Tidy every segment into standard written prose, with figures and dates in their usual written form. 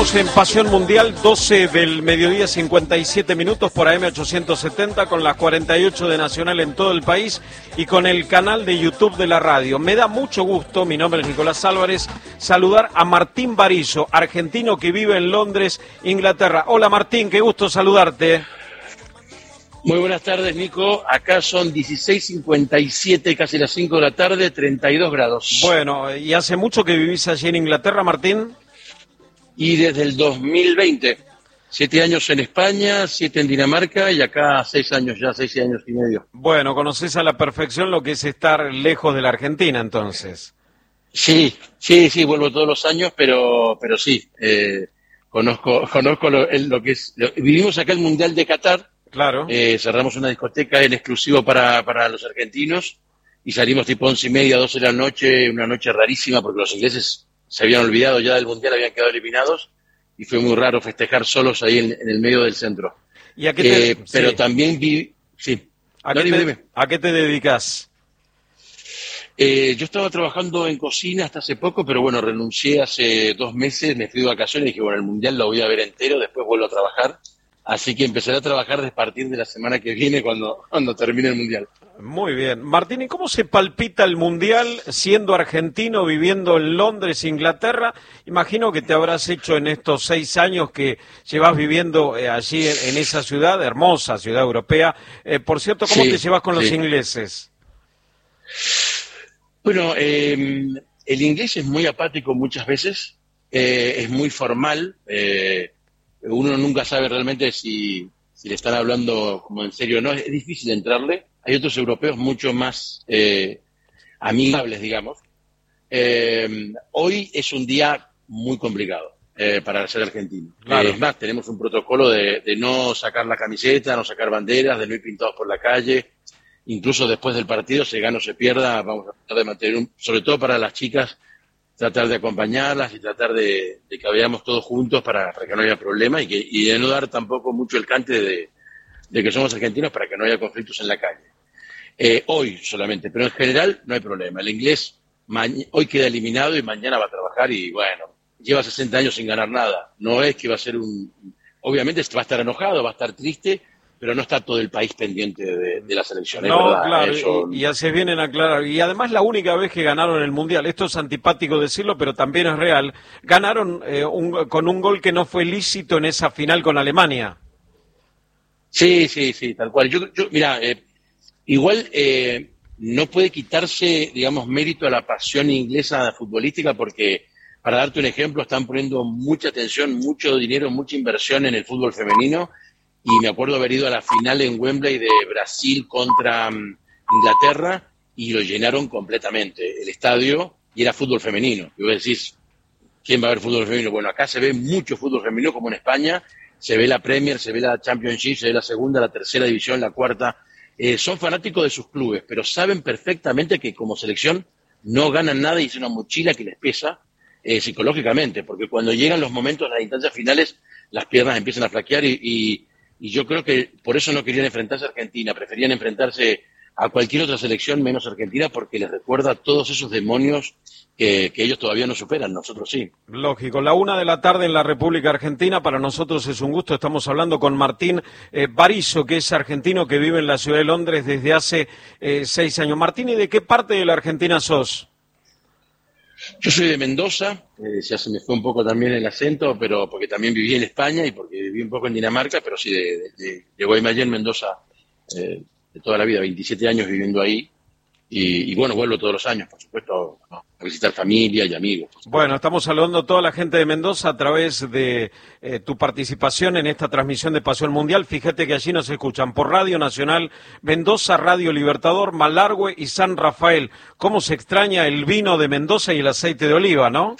En Pasión Mundial, 12 del mediodía, 57 minutos por AM870, con las 48 de Nacional en todo el país y con el canal de YouTube de la radio. Me da mucho gusto, mi nombre es Nicolás Álvarez, saludar a Martín Barizo, argentino que vive en Londres, Inglaterra. Hola Martín, qué gusto saludarte. Muy buenas tardes, Nico. Acá son 16:57, casi las 5 de la tarde, 32 grados. Bueno, ¿y hace mucho que vivís allí en Inglaterra, Martín? Y desde el 2020, 7 años en España, 7 en Dinamarca y acá 6 años ya, 6 años y medio. Bueno, conoces a la perfección lo que es estar lejos de la Argentina, entonces. Sí, vuelvo todos los años, pero sí, conozco lo que es. Vivimos acá el Mundial de Qatar. Claro. Cerramos una discoteca en exclusivo para los argentinos y salimos tipo 11:30, 12 de la noche, una noche rarísima porque los ingleses se habían olvidado ya del Mundial, habían quedado eliminados y fue muy raro festejar solos ahí en el medio del centro. ¿Y a qué pero sí. También vi... Sí. ¿A qué te dedicas? Yo estaba trabajando en cocina hasta hace poco, pero bueno, renuncié hace 2 meses, me fui de vacaciones y dije, bueno, el Mundial lo voy a ver entero, después vuelvo a trabajar. Así que empezaré a trabajar a partir de la semana que viene cuando termine el Mundial. Muy bien. Martín, ¿y cómo se palpita el Mundial siendo argentino, viviendo en Londres, Inglaterra? Imagino que te habrás hecho en estos 6 años que llevas viviendo allí en esa ciudad, hermosa ciudad europea. Por cierto, ¿cómo te llevas con los ingleses? Bueno, el inglés es muy apático muchas veces, es muy formal. Uno nunca sabe realmente si le están hablando como en serio o no. Es difícil entrarle. Hay otros europeos mucho más amigables, digamos. Hoy es un día muy complicado para ser argentino. Claro. Es más, tenemos un protocolo de no sacar la camiseta, no sacar banderas, de no ir pintados por la calle. Incluso después del partido, se gane o se pierda, vamos a tratar de mantener, sobre todo para las chicas, tratar de acompañarlas y tratar de que vayamos todos juntos para que no haya problemas y de no dar tampoco mucho el cante de que somos argentinos para que no haya conflictos en la calle. Hoy solamente, pero en general no hay problema. El inglés hoy queda eliminado y mañana va a trabajar y bueno, lleva 60 años sin ganar nada. No es que va a ser obviamente va a estar enojado, va a estar triste, pero no está todo el país pendiente de la selección. No, ¿verdad? claro, Eso... y haces bien en aclarar. Y además la única vez que ganaron el Mundial, esto es antipático decirlo, pero también es real, ganaron con un gol que no fue lícito en esa final con Alemania. Sí, tal cual. Mira, igual no puede quitarse, digamos, mérito a la pasión inglesa futbolística porque, para darte un ejemplo, están poniendo mucha atención, mucho dinero, mucha inversión en el fútbol femenino. Y me acuerdo haber ido a la final en Wembley de Brasil contra Inglaterra y lo llenaron completamente el estadio y era fútbol femenino. Y vos decís, ¿quién va a ver fútbol femenino? Bueno, acá se ve mucho fútbol femenino como en España, se ve la Premier, se ve la Championship, se ve la segunda, la tercera división, la cuarta. Son fanáticos de sus clubes, pero saben perfectamente que como selección no ganan nada y es una mochila que les pesa psicológicamente, porque cuando llegan los momentos, las instancias finales, las piernas empiezan a flaquear y yo creo que por eso no querían enfrentarse a Argentina, preferían enfrentarse a cualquier otra selección menos Argentina porque les recuerda todos esos demonios que ellos todavía no superan, nosotros sí. Lógico, la 1 de la tarde en la República Argentina, para nosotros es un gusto, estamos hablando con Martín Barizo, que es argentino, que vive en la ciudad de Londres desde hace 6 años. Martín, ¿y de qué parte de la Argentina sos? Yo soy de Mendoza, ya se me fue un poco también el acento, pero porque también viví en España y porque viví un poco en Dinamarca, pero sí de Guaymallén, Mendoza, de toda la vida, 27 años viviendo ahí. Y bueno, vuelvo todos los años, por supuesto, a visitar familia y amigos. Bueno, estamos saludando a toda la gente de Mendoza a través de tu participación en esta transmisión de Pasión Mundial. Fíjate que allí nos escuchan por Radio Nacional, Mendoza, Radio Libertador, Malargüe y San Rafael. ¿Cómo se extraña el vino de Mendoza y el aceite de oliva, no?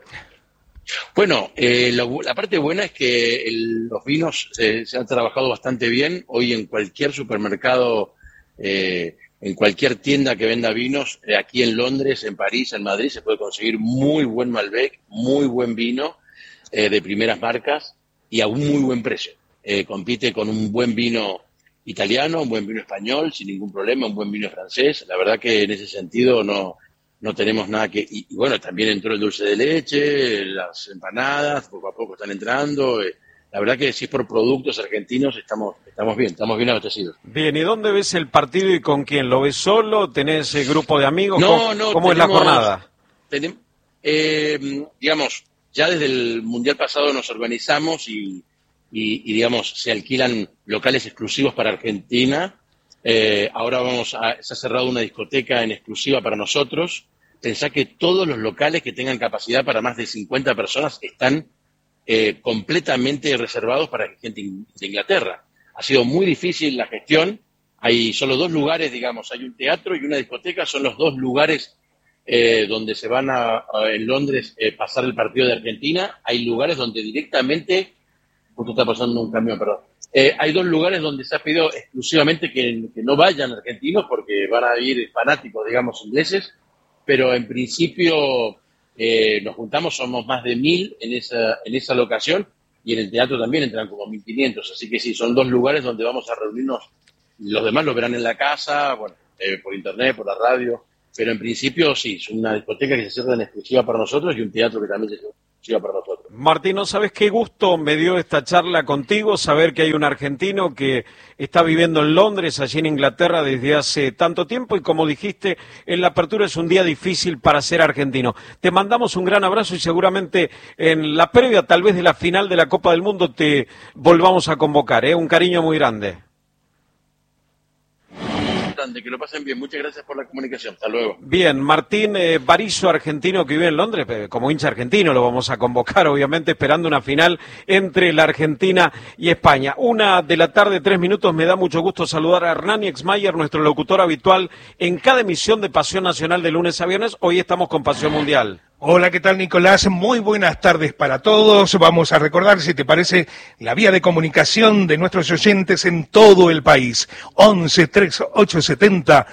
Bueno, la parte buena es que los vinos se han trabajado bastante bien. Hoy en cualquier supermercado, en cualquier tienda que venda vinos, aquí en Londres, en París, en Madrid, se puede conseguir muy buen Malbec, muy buen vino de primeras marcas y a un muy buen precio. Compite con un buen vino italiano, un buen vino español, sin ningún problema, un buen vino francés. La verdad que en ese sentido no no tenemos nada que... Y bueno, también entró el dulce de leche, las empanadas, poco a poco están entrando. La verdad que si es por productos argentinos estamos bien abastecidos. Bien, ¿y dónde ves el partido y con quién? ¿Lo ves solo? ¿Tenés grupo de amigos? No, ¿Cómo es la jornada? Digamos, ya desde el Mundial pasado nos organizamos y digamos, se alquilan locales exclusivos para Argentina. Ahora se ha cerrado una discoteca en exclusiva para nosotros. Pensá que todos los locales que tengan capacidad para más de 50 personas están completamente reservados para gente de Inglaterra. Ha sido muy difícil la gestión. Hay solo 2 lugares, digamos, hay un teatro y una discoteca, son los 2 lugares donde se van en Londres pasar el partido de Argentina. Hay lugares donde directamente, justo está pasando un camión, perdón. Hay 2 lugares donde se ha pedido exclusivamente que no vayan argentinos porque van a ir fanáticos, digamos, ingleses, pero en principio nos juntamos, somos más de 1.000 en esa locación, y en el teatro también entran como 1.500, así que sí, son 2 lugares donde vamos a reunirnos. Los demás lo verán en la casa, bueno, por internet, por la radio, pero en principio sí, es una discoteca que se cierra en exclusiva para nosotros y un teatro que también se cierra para nosotros. Martín, ¿no sabes qué gusto me dio esta charla contigo? Saber que hay un argentino que está viviendo en Londres, allí en Inglaterra, desde hace tanto tiempo, y como dijiste, en la apertura es un día difícil para ser argentino. Te mandamos un gran abrazo y seguramente en la previa, tal vez de la final de la Copa del Mundo, te volvamos a convocar, Un cariño muy grande. Que lo pasen bien, muchas gracias por la comunicación, hasta luego. Bien, Martín Barizo, argentino que vive en Londres, como hincha argentino lo vamos a convocar, obviamente, esperando una final entre la Argentina y España. 1:03 p.m, me da mucho gusto saludar a Hernán Exmayer, nuestro locutor habitual en cada emisión de Pasión Nacional de lunes a viernes. Hoy estamos con Pasión Mundial. Hola, ¿qué tal, Nicolás? Muy buenas tardes para todos. Vamos a recordar, si te parece, la vía de comunicación de nuestros oyentes en todo el país. 11 3870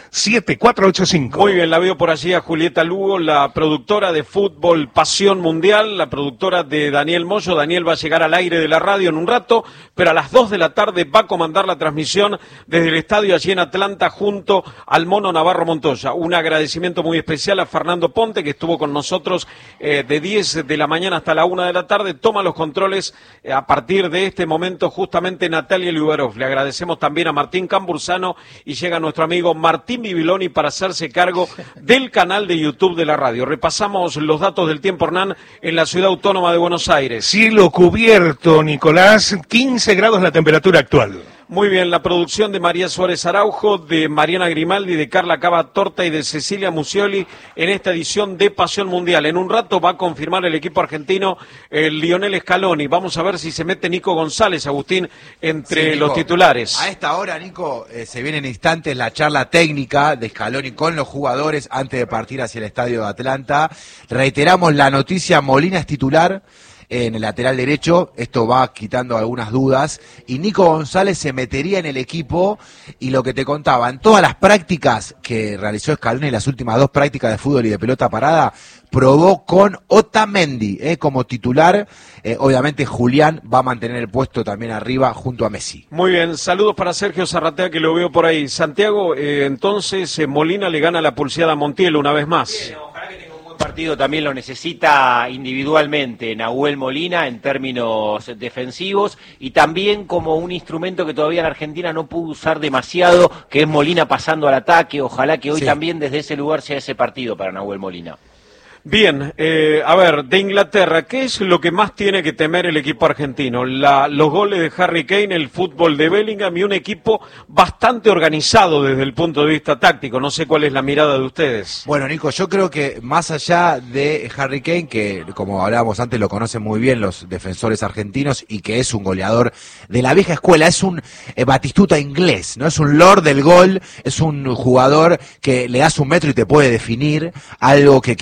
7485. Muy bien, la veo por allí a Julieta Lugo, la productora de fútbol Pasión Mundial, la productora de Daniel Moyo. Daniel va a llegar al aire de la radio en un rato, pero a las 2 de la tarde va a comandar la transmisión desde el estadio allí en Atlanta junto al Mono Navarro Montoya. Un agradecimiento muy especial a Fernando Ponte, que estuvo con nosotros de 10 de la mañana hasta la 1 de la tarde, toma los controles a partir de este momento justamente Natalia Liubarov. Le agradecemos también a Martín Cambursano y llega nuestro amigo Martín Bibiloni para hacerse cargo del canal de YouTube de la radio. Repasamos los datos del tiempo, Hernán, en la ciudad autónoma de Buenos Aires. Cielo cubierto, Nicolás, 15 grados la temperatura actual. Muy bien, la producción de María Suárez Araujo, de Mariana Grimaldi, de Carla Cava Torta y de Cecilia Musioli en esta edición de Pasión Mundial. En un rato va a confirmar el equipo argentino Lionel Scaloni. Vamos a ver si se mete Nico González, Agustín, entre Nico, los titulares. A esta hora, Nico, se viene en instantes la charla técnica de Scaloni con los jugadores antes de partir hacia el estadio de Atlanta. Reiteramos la noticia, Molina es titular en el lateral derecho, esto va quitando algunas dudas, y Nico González se metería en el equipo, y lo que te contaba, en todas las prácticas que realizó Scaloni, las últimas 2 prácticas de fútbol y de pelota parada, probó con Otamendi como titular. Obviamente Julián va a mantener el puesto también arriba junto a Messi. Muy bien, saludos para Sergio Zarratea, que lo veo por ahí. Santiago, entonces Molina le gana la pulseada a Montiel una vez más. Bien, ojalá que tenga un buen partido, también lo necesita individualmente Nahuel Molina en términos defensivos, y también como un instrumento que todavía en Argentina no pudo usar demasiado, que es Molina pasando al ataque. Ojalá que hoy también desde ese lugar sea ese partido para Nahuel Molina. Bien, a ver, de Inglaterra, ¿qué es lo que más tiene que temer el equipo argentino? Los goles de Harry Kane, el fútbol de Bellingham y un equipo bastante organizado desde el punto de vista táctico. No sé cuál es la mirada de ustedes. Bueno, Nico, yo creo que más allá de Harry Kane, que como hablábamos antes lo conocen muy bien los defensores argentinos y que es un goleador de la vieja escuela, es un Batistuta inglés, ¿no? Es un lord del gol, es un jugador que le das un metro y te puede definir, algo que quizás hoy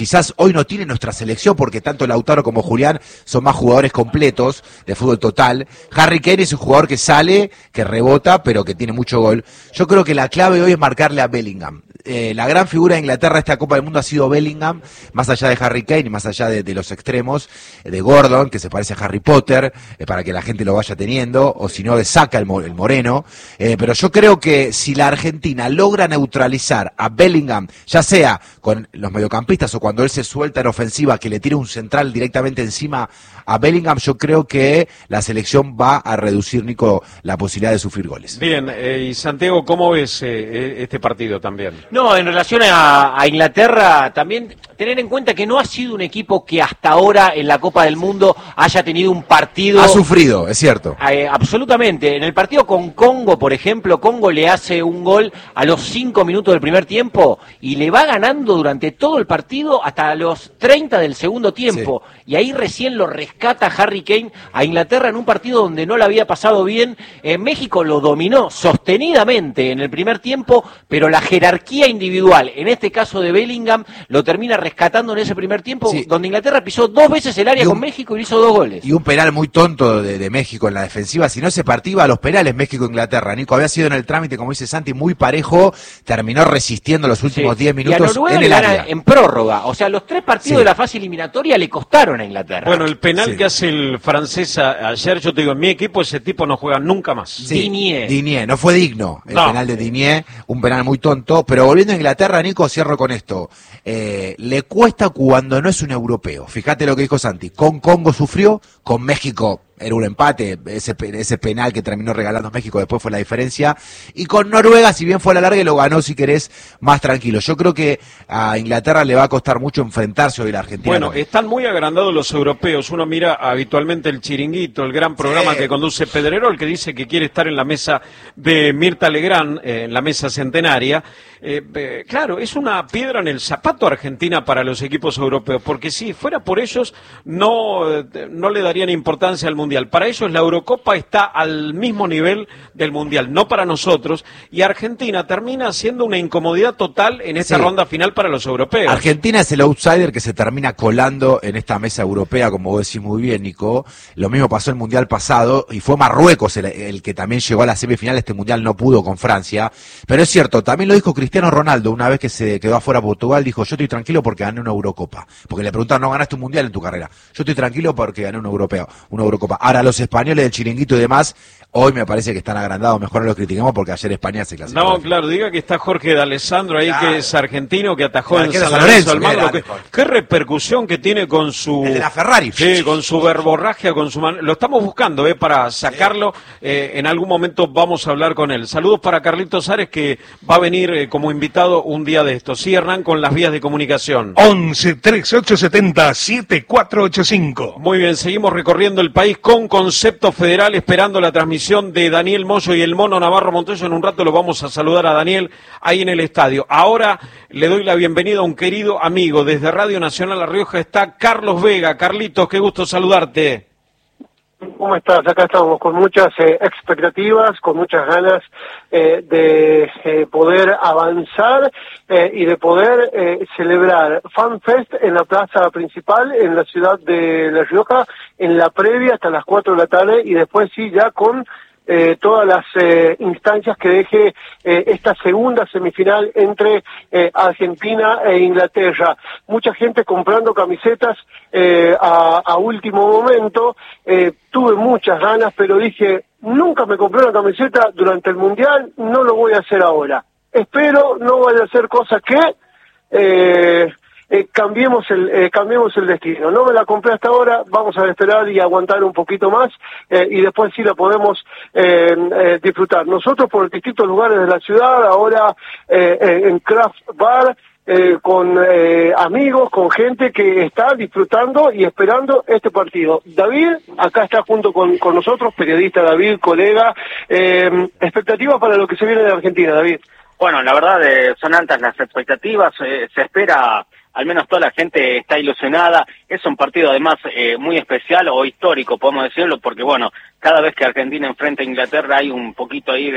hoy no tiene nuestra selección, porque tanto Lautaro como Julián son más jugadores completos de fútbol total. Harry Kane es un jugador que sale, que rebota, pero que tiene mucho gol. Yo creo que la clave hoy es marcarle a Bellingham. La gran figura de Inglaterra esta Copa del Mundo ha sido Bellingham, más allá de Harry Kane y más allá de los extremos, de Gordon, que se parece a Harry Potter, para que la gente lo vaya teniendo, o si no de Saka, el moreno. Pero yo creo que si la Argentina logra neutralizar a Bellingham, ya sea con los mediocampistas o cuando él se suelta en ofensiva, que le tire un central directamente encima a Bellingham, yo creo que la selección va a reducir, Nico, la posibilidad de sufrir goles. Bien, y Santiago, ¿cómo ves este partido también? No, en relación a Inglaterra, también tener en cuenta que no ha sido un equipo que hasta ahora en la Copa del Mundo haya tenido un partido... Ha sufrido, es cierto. Absolutamente. En el partido con Congo, por ejemplo, Congo le hace un gol a los 5 minutos del primer tiempo y le va ganando durante todo el partido hasta los 30 del segundo tiempo. Sí. Y ahí recién lo rescata Harry Kane a Inglaterra en un partido donde no le había pasado bien. México lo dominó sostenidamente en el primer tiempo, pero la jerarquía individual, en este caso de Bellingham, lo termina rescatando en ese primer tiempo, sí, donde Inglaterra pisó 2 veces el área con México y hizo 2 goles. Y un penal muy tonto de México en la defensiva. Si no se partía a los penales México-Inglaterra, Nico, había sido en el trámite, como dice Santi, muy parejo, terminó resistiendo los últimos 10 minutos en el área. En prórroga, o sea, los 3 partidos de la fase eliminatoria le costaron a Inglaterra. Bueno, el penal que hace el francés ayer, yo te digo, en mi equipo ese tipo no juega nunca más. Digne, no fue digno el penal de Digne, un penal muy tonto, pero volviendo a Inglaterra, Nico, cierro con esto. Le cuesta cuando no es un europeo. Fíjate lo que dijo Santi, con Congo sufrió, con México era un empate, ese penal que terminó regalando México después fue la diferencia, y con Noruega, si bien fue a la larga, lo ganó, si querés, más tranquilo. Yo creo que a Inglaterra le va a costar mucho enfrentarse hoy a la Argentina. Bueno, están muy agrandados los europeos. Uno mira habitualmente el Chiringuito, el gran programa que conduce Pedrerol, que dice que quiere estar en la mesa de Mirta Legrand, en la mesa centenaria. Claro, es una piedra en el zapato Argentina para los equipos europeos, porque si fuera por ellos no le darían importancia al Mundial. Para ellos la Eurocopa está al mismo nivel del Mundial, no para nosotros, y Argentina termina siendo una incomodidad total en esta ronda final para los europeos. Argentina es el outsider que se termina colando en esta mesa europea, como vos decís muy bien, Nico. Lo mismo pasó el Mundial pasado, y fue Marruecos el que también llegó a la semifinal. Este Mundial no pudo con Francia, pero es cierto, también lo dijo Cristiano Ronaldo una vez que se quedó afuera Portugal, dijo: yo estoy tranquilo porque gané una Eurocopa, porque le preguntaron: ¿no ganaste un Mundial en tu carrera? Yo estoy tranquilo porque gané una Eurocopa. Ahora los españoles del Chiringuito y demás, hoy me parece que están agrandados, mejor no los critiquemos porque ayer España se clasificó. No, claro, diga que está Jorge D'Alessandro ahí, que es argentino, que atajó en San Lorenzo al Magno. ¿Qué repercusión que tiene con su... El de la Ferrari. Sí, con su verborragia, con su... Lo estamos buscando, para sacarlo. En algún momento vamos a hablar con él. Saludos para Carlitos Ares, que va a venir como invitado un día de estos. Sí, Hernán, con las vías de comunicación. 11 3870 7485. Muy bien, seguimos recorriendo el país con Concepto Federal, esperando la transmisión de Daniel Moyo y el Mono Navarro Montoya. En un rato lo vamos a saludar a Daniel ahí en el estadio. Ahora le doy la bienvenida a un querido amigo. Desde Radio Nacional La Rioja está Carlos Vega. Carlitos, qué gusto saludarte. ¿Cómo estás? Acá estamos con muchas expectativas, con muchas ganas de poder avanzar y de poder celebrar FanFest en la plaza principal en la ciudad de La Rioja, en la previa hasta las 4 de la tarde, y después sí ya con todas las instancias que deje esta segunda semifinal entre Argentina e Inglaterra. Mucha gente comprando camisetas a último momento. Tuve muchas ganas, pero dije, nunca me compré una camiseta durante el Mundial, no lo voy a hacer ahora. Espero no vaya a ser cosa que cambiemos el destino. No me la compré hasta ahora, vamos a esperar y aguantar un poquito más, y después sí la podemos disfrutar. Nosotros por distintos lugares de la ciudad, ahora en Craft Bar, con amigos, con gente que está disfrutando y esperando este partido. David, acá está junto con nosotros, periodista David, colega. Expectativas para lo que se viene de Argentina, David. Bueno, la verdad son altas las expectativas, se espera, al menos toda la gente está ilusionada. Es un partido además muy especial o histórico, podemos decirlo, porque bueno, cada vez que Argentina enfrenta a Inglaterra hay un poquito ahí de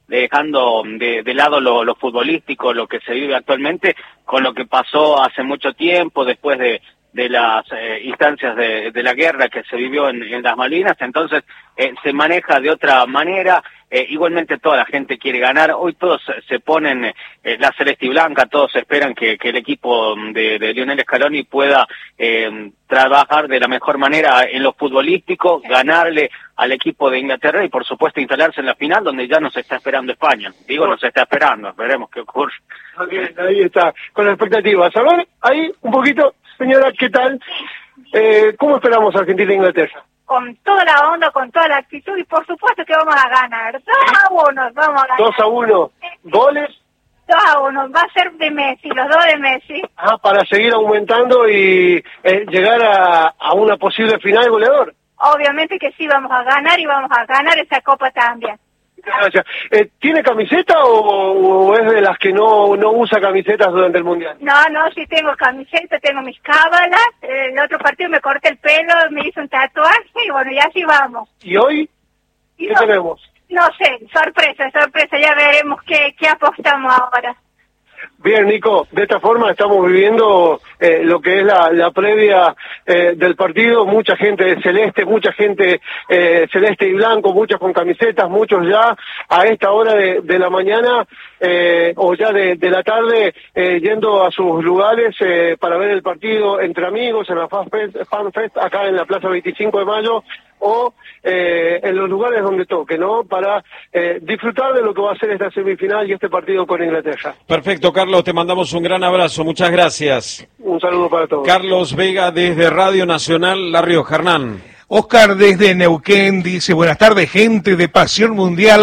dejando de lado lo futbolístico, lo que se vive actualmente, con lo que pasó hace mucho tiempo, después de las instancias de la guerra que se vivió en las Malvinas. Entonces se maneja de otra manera. Igualmente toda la gente quiere ganar. Hoy todos se ponen la celeste y blanca, todos esperan que el equipo de Lionel Scaloni pueda trabajar de la mejor manera en lo futbolístico, ganarle al equipo de Inglaterra y por supuesto instalarse en la final, donde ya nos está esperando España. Digo, nos está esperando, veremos qué ocurre. Ahí está, con las expectativas. A ver, ahí un poquito, señora, ¿qué tal? ¿Cómo esperamos a Argentina e Inglaterra? Con toda la onda, con toda la actitud y por supuesto que vamos a ganar. 2-1, vamos a ganar. 2-1. ¿Goles? 2-1, va a ser de Messi, los dos de Messi. Para seguir aumentando y llegar a una posible final goleador. Obviamente que sí, vamos a ganar y vamos a ganar esa copa también. Gracias. ¿Tiene camiseta o es de las que no usa camisetas durante el Mundial? No, sí tengo camiseta, tengo mis cábalas. El otro partido me corté el pelo, me hice un tatuaje y bueno, y así vamos. ¿Y hoy qué tenemos? No sé, sorpresa, ya veremos qué apostamos ahora. Bien, Nico, de esta forma estamos viviendo lo que es la previa del partido. Mucha gente celeste, mucha gente celeste y blanco, muchos con camisetas, muchos ya a esta hora de la mañana o ya de la tarde yendo a sus lugares para ver el partido entre amigos en la Fan Fest acá en la Plaza 25 de Mayo o en los lugares donde toque, ¿no? Para disfrutar de lo que va a ser esta semifinal y este partido con Inglaterra. Perfecto, Carlos, te mandamos un gran abrazo, muchas gracias. Un saludo para todos. Carlos Vega desde Radio Nacional La Rioja. Hernán. Oscar desde Neuquén dice, buenas tardes, gente de Pasión Mundial.